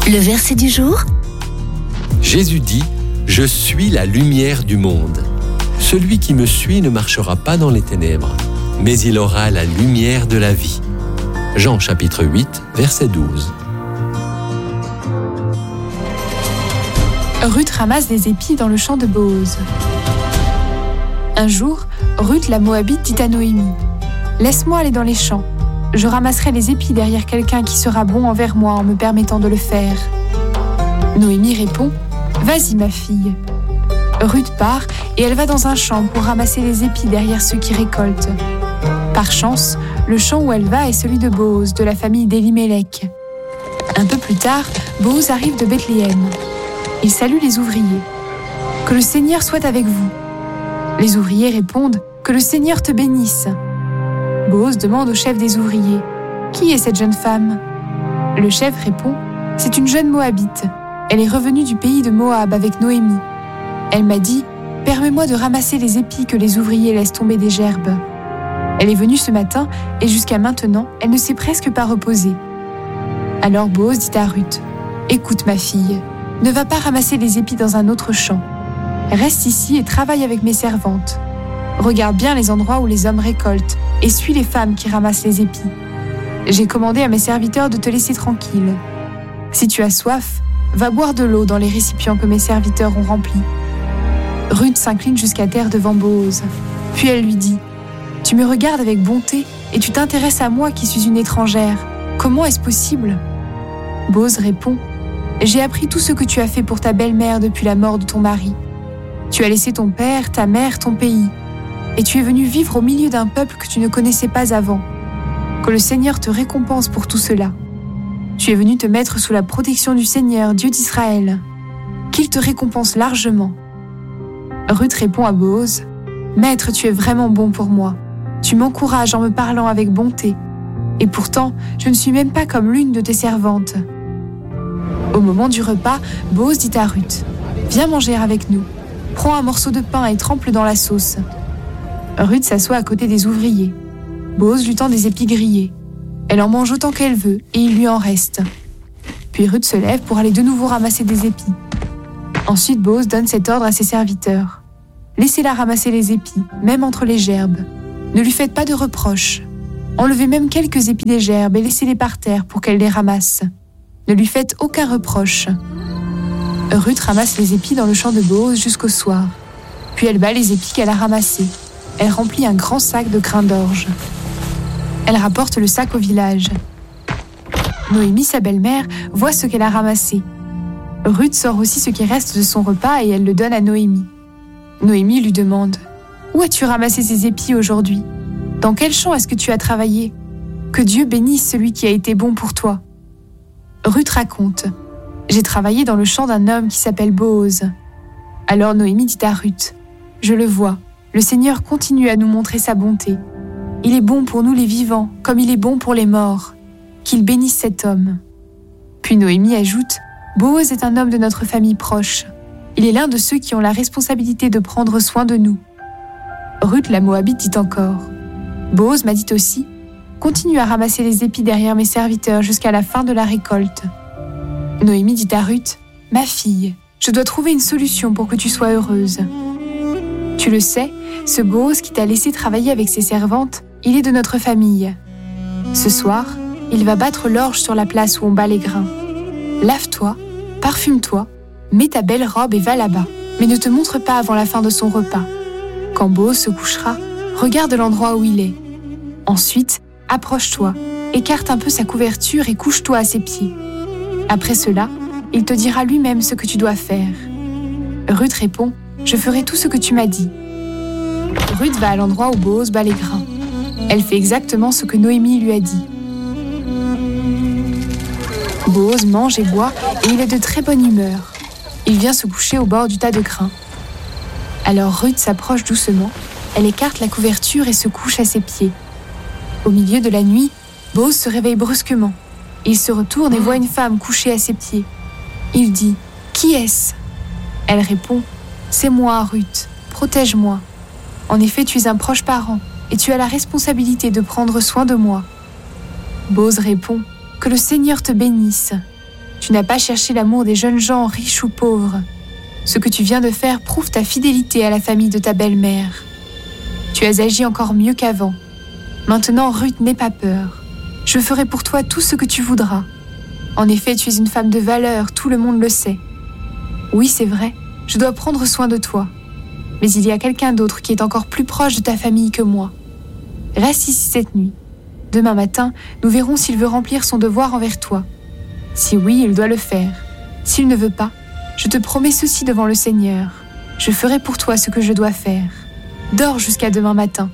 Le verset du jour. Jésus dit « Je suis la lumière du monde. Celui qui me suit ne marchera pas dans les ténèbres, mais il aura la lumière de la vie. » Jean chapitre 8, verset 12. Ruth ramasse des épis dans le champ de Booz. Un jour, Ruth la Moabite dit à Noémie : « Laisse-moi aller dans les champs. Je ramasserai les épis derrière quelqu'un qui sera bon envers moi en me permettant de le faire. » Noémie répond : « Vas-y ma fille. » Ruth part et elle va dans un champ pour ramasser les épis derrière ceux qui récoltent. Par chance, le champ où elle va est celui de Booz, de la famille d'Élimélec. Un peu plus tard, Booz arrive de Bethléem. Il salue les ouvriers. « Que le Seigneur soit avec vous. » Les ouvriers répondent : « Que le Seigneur te bénisse. » Booz demande au chef des ouvriers : « Qui est cette jeune femme ?» Le chef répond : « C'est une jeune Moabite. Elle est revenue du pays de Moab avec Noémie. Elle m'a dit : « Permets-moi de ramasser les épis que les ouvriers laissent tomber des gerbes. » Elle est venue ce matin et jusqu'à maintenant, elle ne s'est presque pas reposée. Alors Booz dit à Ruth : « Écoute ma fille, ne va pas ramasser les épis dans un autre champ. Reste ici et travaille avec mes servantes. Regarde bien les endroits où les hommes récoltent et suis les femmes qui ramassent les épis. J'ai commandé à mes serviteurs de te laisser tranquille. Si tu as soif, va boire de l'eau dans les récipients que mes serviteurs ont remplis. » Ruth s'incline jusqu'à terre devant Booz. Puis elle lui dit : « Tu me regardes avec bonté et tu t'intéresses à moi qui suis une étrangère. Comment est-ce possible ?» Booz répond : « J'ai appris tout ce que tu as fait pour ta belle-mère depuis la mort de ton mari. Tu as laissé ton père, ta mère, ton pays. Et tu es venu vivre au milieu d'un peuple que tu ne connaissais pas avant. Que le Seigneur te récompense pour tout cela. Tu es venu te mettre sous la protection du Seigneur, Dieu d'Israël. Qu'il te récompense largement. » Ruth répond à Booz : « Maître, tu es vraiment bon pour moi. Tu m'encourages en me parlant avec bonté. Et pourtant, je ne suis même pas comme l'une de tes servantes. » Au moment du repas, Booz dit à Ruth : « Viens manger avec nous. Prends un morceau de pain et trempe-le dans la sauce. » Ruth s'assoit à côté des ouvriers. Booz lui tend des épis grillés. Elle en mange autant qu'elle veut et il lui en reste. Puis Ruth se lève pour aller de nouveau ramasser des épis. Ensuite, Booz donne cet ordre à ses serviteurs : « Laissez-la ramasser les épis, même entre les gerbes. Ne lui faites pas de reproches. Enlevez même quelques épis des gerbes et laissez-les par terre pour qu'elle les ramasse. Ne lui faites aucun reproche. » Ruth ramasse les épis dans le champ de Booz jusqu'au soir. Puis elle bat les épis qu'elle a ramassés. Elle remplit un grand sac de grains d'orge. Elle rapporte le sac au village. Noémie, sa belle-mère, voit ce qu'elle a ramassé. Ruth sort aussi ce qui reste de son repas et elle le donne à Noémie. Noémie lui demande : « Où as-tu ramassé ces épis aujourd'hui ? Dans quel champ est-ce que tu as travaillé ? Que Dieu bénisse celui qui a été bon pour toi. » Ruth raconte : « J'ai travaillé dans le champ d'un homme qui s'appelle Booz. » Alors Noémie dit à Ruth : « Je le vois, le Seigneur continue à nous montrer sa bonté. Il est bon pour nous les vivants, comme il est bon pour les morts. Qu'il bénisse cet homme. » Puis Noémie ajoute : « Booz est un homme de notre famille proche. Il est l'un de ceux qui ont la responsabilité de prendre soin de nous. » Ruth la Moabite dit encore : « Booz m'a dit aussi : continue à ramasser les épis derrière mes serviteurs jusqu'à la fin de la récolte. » Noémie dit à Ruth : « Ma fille, je dois trouver une solution pour que tu sois heureuse. Tu le sais, ce Booz qui t'a laissé travailler avec ses servantes, il est de notre famille. Ce soir, il va battre l'orge sur la place où on bat les grains. Lave-toi, parfume-toi, mets ta belle robe et va là-bas, mais ne te montre pas avant la fin de son repas. Quand Booz se couchera, regarde l'endroit où il est. Ensuite, approche-toi, écarte un peu sa couverture et couche-toi à ses pieds. Après cela, il te dira lui-même ce que tu dois faire. » Ruth répond : « Je ferai tout ce que tu m'as dit. » Ruth va à l'endroit où Booz bat les grains. Elle fait exactement ce que Noémie lui a dit. Booz mange et boit et il est de très bonne humeur. Il vient se coucher au bord du tas de grains. Alors Ruth s'approche doucement, elle écarte la couverture et se couche à ses pieds. Au milieu de la nuit, Booz se réveille brusquement. Il se retourne et voit une femme couchée à ses pieds. Il dit : « Qui est-ce » Elle répond : « C'est moi, Ruth, protège-moi. En effet, tu es un proche parent et tu as la responsabilité de prendre soin de moi. » Booz répond : « Que le Seigneur te bénisse. Tu n'as pas cherché l'amour des jeunes gens, riches ou pauvres. Ce que tu viens de faire prouve ta fidélité à la famille de ta belle-mère. Tu as agi encore mieux qu'avant. Maintenant, Ruth, n'aie pas peur. Je ferai pour toi tout ce que tu voudras. En effet, tu es une femme de valeur, tout le monde le sait. Oui, c'est vrai, je dois prendre soin de toi. Mais il y a quelqu'un d'autre qui est encore plus proche de ta famille que moi. Reste ici cette nuit. Demain matin, nous verrons s'il veut remplir son devoir envers toi. Si oui, il doit le faire. S'il ne veut pas, je te promets ceci devant le Seigneur. Je ferai pour toi ce que je dois faire. Dors jusqu'à demain matin.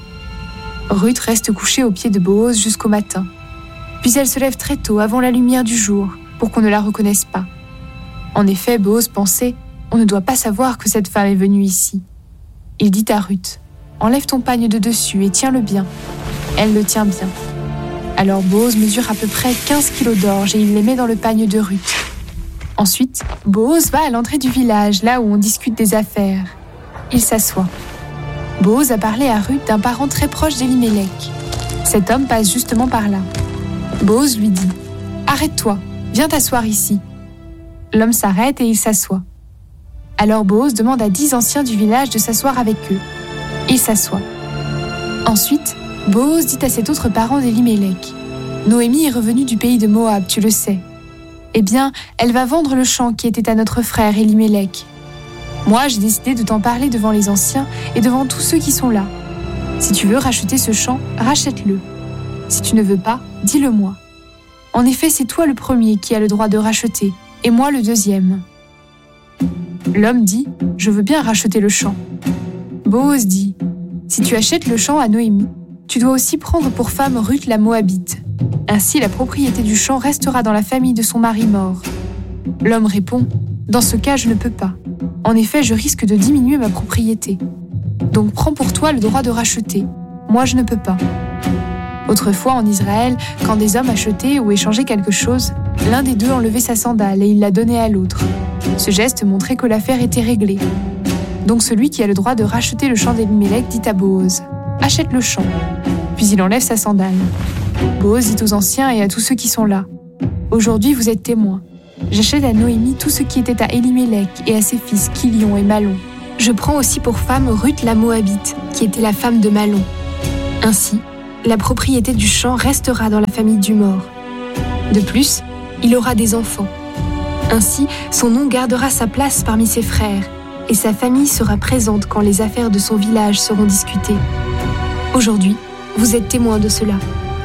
Ruth reste couchée aux pieds de Boaz jusqu'au matin. Puis elle se lève très tôt, avant la lumière du jour, pour qu'on ne la reconnaisse pas. En effet, Boaz pensait « On ne doit pas savoir que cette femme est venue ici. » Il dit à Ruth « Enlève ton pagne de dessus et tiens-le bien. » Elle le tient bien. Alors Boaz mesure à peu près 15 kilos d'orge et il les met dans le pagne de Ruth. Ensuite, Boaz va à l'entrée du village, là où on discute des affaires. Il s'assoit. Boaz a parlé à Ruth d'un parent très proche d'Elimelech. Cet homme passe justement par là. Boaz lui dit « Arrête-toi, viens t'asseoir ici. » L'homme s'arrête et il s'assoit. Alors Boaz demande à 10 anciens du village de s'asseoir avec eux. Il s'assoit. Ensuite, Boaz dit à cet autre parent d'Elimelech « Noémie est revenue du pays de Moab, tu le sais. Eh bien, elle va vendre le champ qui était à notre frère Elimelech. Moi, j'ai décidé de t'en parler devant les anciens et devant tous ceux qui sont là. Si tu veux racheter ce champ, rachète-le. Si tu ne veux pas, dis-le-moi. En effet, c'est toi le premier qui a le droit de racheter, et moi le deuxième. » L'homme dit « Je veux bien racheter le champ. » Boaz dit « Si tu achètes le champ à Noémie, tu dois aussi prendre pour femme Ruth la Moabite. Ainsi, la propriété du champ restera dans la famille de son mari mort. » L'homme répond « Dans ce cas, je ne peux pas. En effet, je risque de diminuer ma propriété. Donc prends pour toi le droit de racheter. Moi, je ne peux pas. » Autrefois, en Israël, quand des hommes achetaient ou échangeaient quelque chose, l'un des deux enlevait sa sandale et il la donnait à l'autre. Ce geste montrait que l'affaire était réglée. Donc celui qui a le droit de racheter le champ d'Elimelech dit à Boaz « Achète le champ. » Puis il enlève sa sandale. Boaz dit aux anciens et à tous ceux qui sont là « Aujourd'hui, vous êtes témoins. J'achète à Noémie tout ce qui était à Elimelech et à ses fils Kilion et Malon. Je prends aussi pour femme Ruth la Moabite, qui était la femme de Malon. Ainsi, la propriété du champ restera dans la famille du mort. De plus, il aura des enfants. Ainsi, son nom gardera sa place parmi ses frères, et sa famille sera présente quand les affaires de son village seront discutées. Aujourd'hui, vous êtes témoins de cela. »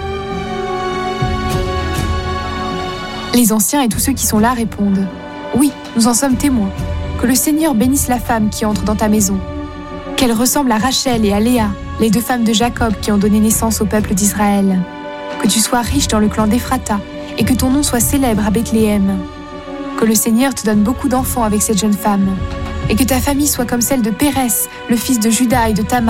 Les anciens et tous ceux qui sont là répondent « Oui, nous en sommes témoins. Que le Seigneur bénisse la femme qui entre dans ta maison. Qu'elle ressemble à Rachel et à Léa, les deux femmes de Jacob qui ont donné naissance au peuple d'Israël. Que tu sois riche dans le clan d'Éphrata et que ton nom soit célèbre à Bethléem. Que le Seigneur te donne beaucoup d'enfants avec cette jeune femme et que ta famille soit comme celle de Pérès, le fils de Juda et de Tamar. »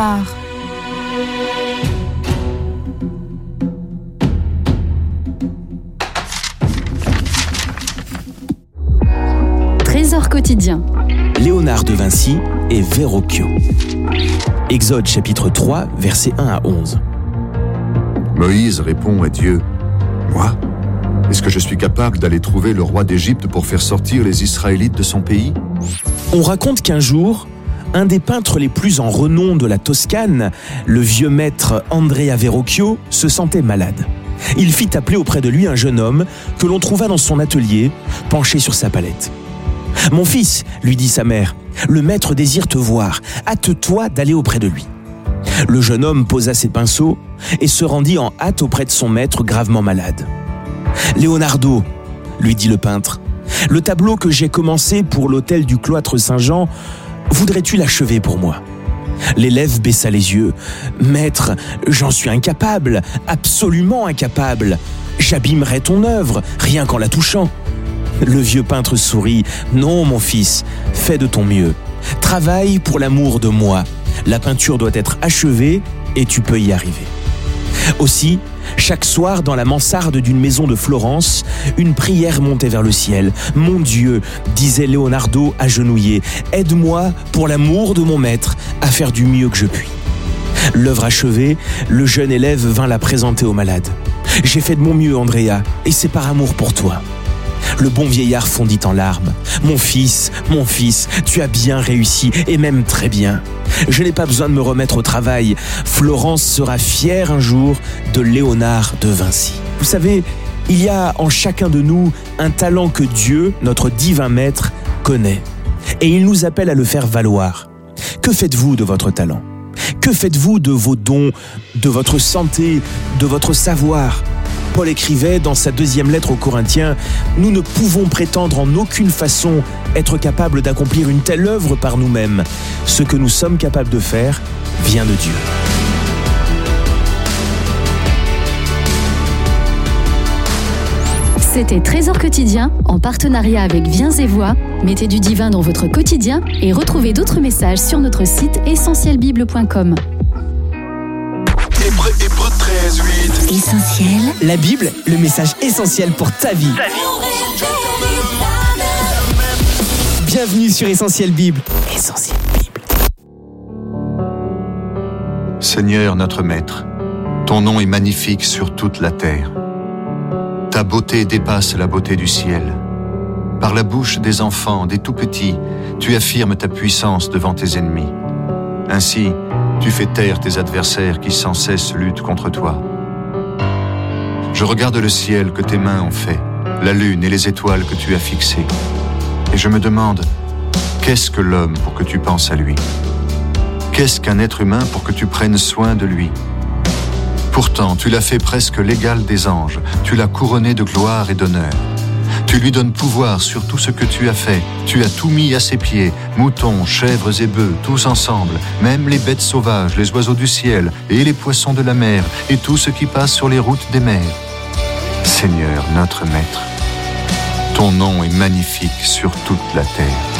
Trésor quotidien. Léonard de Vinci et Verrocchio. Exode chapitre 3, versets 1 à 11. Moïse répond à Dieu « Moi, est-ce que je suis capable d'aller trouver le roi d'Égypte pour faire sortir les Israélites de son pays ?» On raconte qu'un jour, un des peintres les plus en renom de la Toscane, le vieux maître Andrea Verrocchio, se sentait malade. Il fit appeler auprès de lui un jeune homme que l'on trouva dans son atelier, penché sur sa palette. « Mon fils, lui dit sa mère, le maître désire te voir, hâte-toi d'aller auprès de lui. » Le jeune homme posa ses pinceaux et se rendit en hâte auprès de son maître gravement malade. « Leonardo, lui dit le peintre, le tableau que j'ai commencé pour l'autel du cloître Saint-Jean, voudrais-tu l'achever pour moi ?» L'élève baissa les yeux. « Maître, j'en suis incapable, absolument incapable. J'abîmerais ton œuvre, rien qu'en la touchant. » Le vieux peintre sourit. « Non, mon fils, fais de ton mieux. Travaille pour l'amour de moi. La peinture doit être achevée et tu peux y arriver. » Aussi, chaque soir, dans la mansarde d'une maison de Florence, une prière montait vers le ciel. « Mon Dieu, disait Leonardo agenouillé, aide-moi, pour l'amour de mon maître, à faire du mieux que je puis. » L'œuvre achevée, le jeune élève vint la présenter au malade. « J'ai fait de mon mieux, Andrea, et c'est par amour pour toi. » Le bon vieillard fondit en larmes. Mon fils, tu as bien réussi, et même très bien. Je n'ai pas besoin de me remettre au travail. Florence sera fière un jour de Léonard de Vinci. Vous savez, il y a en chacun de nous un talent que Dieu, notre divin maître, connaît. Et il nous appelle à le faire valoir. Que faites-vous de votre talent ? Que faites-vous de vos dons, de votre santé, de votre savoir ? Paul écrivait dans sa 2e lettre aux Corinthiens « Nous ne pouvons prétendre en aucune façon être capables d'accomplir une telle œuvre par nous-mêmes. Ce que nous sommes capables de faire vient de Dieu. » C'était Trésor quotidien en partenariat avec Viens et Voix. Mettez du divin dans votre quotidien et retrouvez d'autres messages sur notre site essentielbible.com. Hébreux 13:8. Essentiel. La Bible, le message essentiel pour ta vie. Bienvenue sur Essentiel Bible. Essentiel Bible. Seigneur notre Maître, ton nom est magnifique sur toute la terre. Ta beauté dépasse la beauté du ciel. Par la bouche des enfants, des tout-petits, tu affirmes ta puissance devant tes ennemis. Ainsi, tu fais taire tes adversaires qui sans cesse luttent contre toi. Je regarde le ciel que tes mains ont fait, la lune et les étoiles que tu as fixées. Et je me demande, qu'est-ce que l'homme pour que tu penses à lui ? Qu'est-ce qu'un être humain pour que tu prennes soin de lui ? Pourtant, tu l'as fait presque l'égal des anges, tu l'as couronné de gloire et d'honneur. Tu lui donnes pouvoir sur tout ce que tu as fait. Tu as tout mis à ses pieds, moutons, chèvres et bœufs, tous ensemble, même les bêtes sauvages, les oiseaux du ciel et les poissons de la mer, et tout ce qui passe sur les routes des mers. Seigneur, notre Maître, ton nom est magnifique sur toute la terre.